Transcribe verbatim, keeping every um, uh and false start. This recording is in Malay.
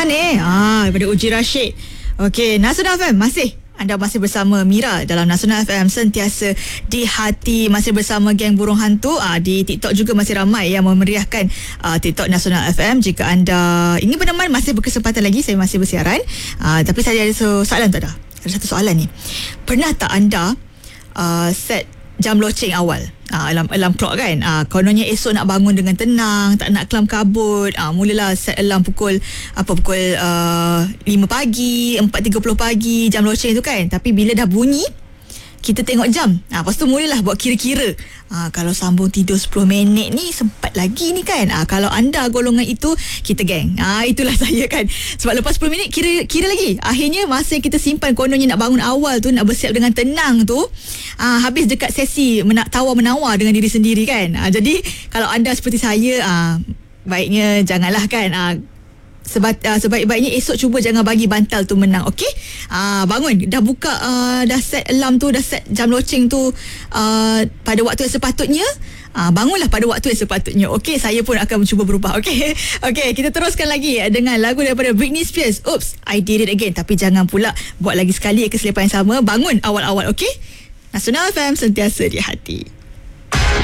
Azlan eh. Ah, daripada Uji Rashid. Okey, Nasional F M masih anda masih bersama Mira dalam Nasional F M, sentiasa di hati. Masih bersama geng burung hantu. Ah, di TikTok juga masih ramai yang memeriahkan ah, TikTok Nasional F M. Jika anda ingin berteman, masih berkesempatan lagi, saya masih bersiaran. Ah, tapi saya ada soalan tak ada. Ada satu soalan ni. Pernah tak anda uh, set jam loceng awal, uh, alarm, alarm clock kan, uh, kononnya esok nak bangun dengan tenang, tak nak kelam kabut, uh, mulalah set alarm pukul apa pukul uh, lima pagi, empat tiga puluh pagi, jam loceng tu kan. Tapi bila dah bunyi, kita tengok jam, uh, lepas tu mulalah buat kira-kira, uh, kalau sambung tidur sepuluh minit ni sempat lagi ni kan. uh, Kalau anda golongan itu, kita geng, uh, itulah saya kan. Sebab lepas sepuluh minit kira, kira lagi. Akhirnya masa yang kita simpan kononnya nak bangun awal tu, nak bersiap dengan tenang tu, uh, habis dekat sesi menak tawar-menawar dengan diri sendiri kan. uh, Jadi kalau anda seperti saya, uh, baiknya janganlah kan. uh, Seba, uh, sebaik-baiknya esok cuba jangan bagi bantal tu menang. Okey, uh, bangun, dah buka, uh, dah set alarm tu, dah set jam loceng tu uh, pada waktu yang sepatutnya. uh, Bangunlah pada waktu yang sepatutnya. Okey, saya pun akan mencuba berubah. Okey, okey, kita teruskan lagi dengan lagu daripada Britney Spears, Oops, I Did It Again. Tapi jangan pula buat lagi sekali kesilapan yang sama. Bangun awal-awal. Okey, Nasional F M, sentiasa di hati.